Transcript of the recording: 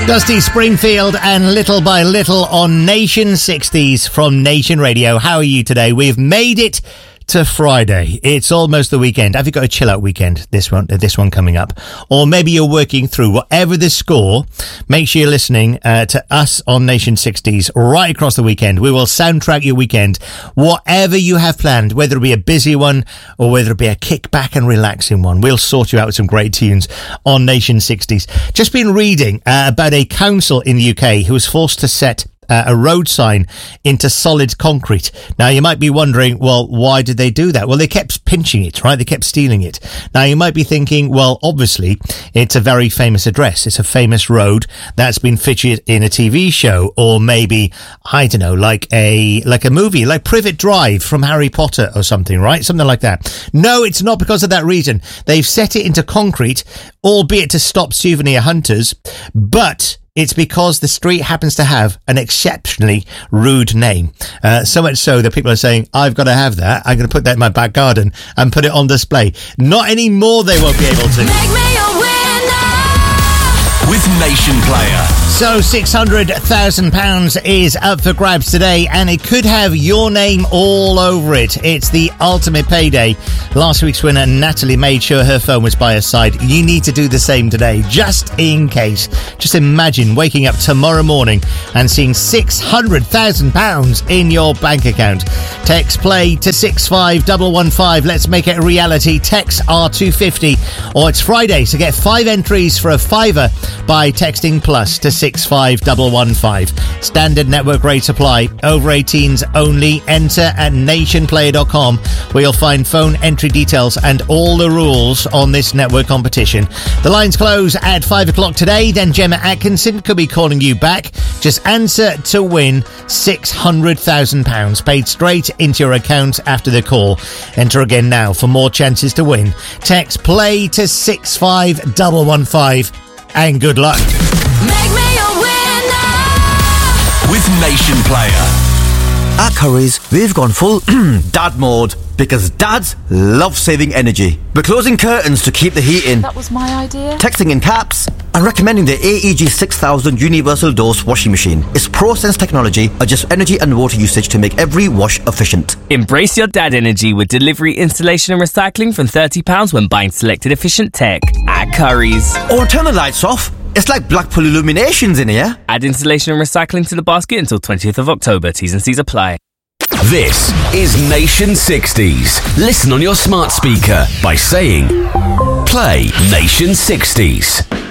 Dusty Springfield and Little by Little on Nation 60s from Nation Radio. How are you today? We've made it to Friday. It's almost the weekend. Have you got a chill out weekend? This one coming up, or maybe you're working through. Whatever the score, make sure you're listening to us on Nation 60s right across the weekend. We will soundtrack your weekend, whatever you have planned, whether it be a busy one or whether it be a kick-back and relaxing one. We'll sort you out with some great tunes on Nation 60s. Just been reading about a council in the UK who was forced to set a road sign into solid concrete. Now, you might be wondering, well, why did they do that? Well, they kept pinching it, right? They kept stealing it. Now, you might be thinking, well, obviously, it's a very famous address. It's a famous road that's been featured in a TV show, or maybe, I don't know, like a movie, like Privet Drive from Harry Potter or something, right? Something like that. No, it's not because of that reason. They've set it into concrete, albeit to stop souvenir hunters, but it's because the street happens to have an exceptionally rude name. So much so that people are saying, I've got to have that. I'm going to put that in my back garden and put it on display. Not anymore, they won't be able to. Make me a winner with Nation Player. So £600,000 is up for grabs today, and it could have your name all over it. It's the ultimate payday. Last week's winner, Natalie, made sure her phone was by her side. You need to do the same today, just in case. Just imagine waking up tomorrow morning and seeing £600,000 in your bank account. Text play to 65115. Let's make it a reality. Text R250, or it's Friday, so get 5 entries for a fiver by texting plus to 65115. Standard network rates apply. Over 18s only. Enter at nationplayer.com, where you'll find phone entry details and all the rules on this network competition. The lines close at 5 o'clock today. Then Gemma Atkinson could be calling you back. Just answer to win £600,000 paid straight into your account after the call. Enter again now for more chances to win. Text play to 65115 and good luck. Make me a winner with Nation Player. At Curry's, we've gone full dad mode because dads love saving energy. We're closing curtains to keep the heat in, That was my idea. texting in caps, and recommending the AEG 6000 Universal Dose washing machine. Its ProSense technology adjusts energy and water usage to make every wash efficient. Embrace your dad energy with delivery, installation and recycling from £30 when buying selected efficient tech at Curry's. Oh, and turn the lights off. It's like Blackpool Illuminations in here. Add installation and recycling to the basket until 20th of October. T's and C's apply. This is Nation 60s. Listen on your smart speaker by saying, play Nation 60s.